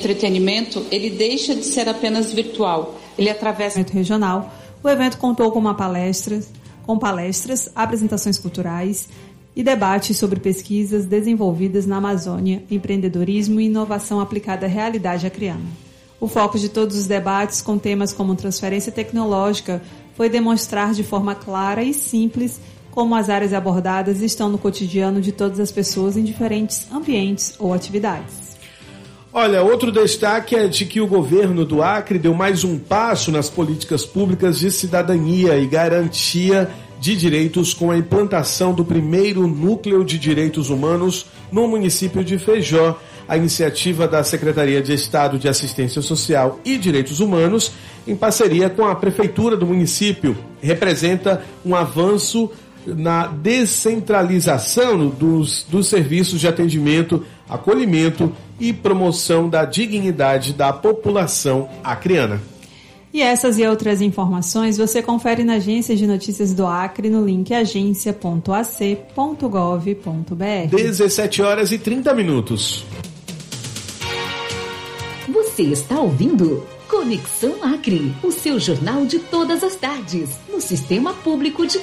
entretenimento, ele deixa de ser apenas virtual. Ele atravessa... regional. O evento contou com palestras, apresentações culturais e debates sobre pesquisas desenvolvidas na Amazônia, empreendedorismo e inovação aplicada à realidade acreana. O foco de todos os debates, com temas como transferência tecnológica, foi demonstrar de forma clara e simples como as áreas abordadas estão no cotidiano de todas as pessoas em diferentes ambientes ou atividades. Olha, outro destaque é de que o governo do Acre deu mais um passo nas políticas públicas de cidadania e garantia de direitos com a implantação do primeiro núcleo de direitos humanos no município de Feijó. A iniciativa da Secretaria de Estado de Assistência Social e Direitos Humanos, em parceria com a Prefeitura do município, representa um avanço na descentralização dos serviços de atendimento, acolhimento e promoção da dignidade da população acreana. E essas e outras informações você confere na Agência de Notícias do Acre no link agência.ac.gov.br. 17h30. Você está ouvindo Conexão Acre, o seu jornal de todas as tardes, no Sistema Público de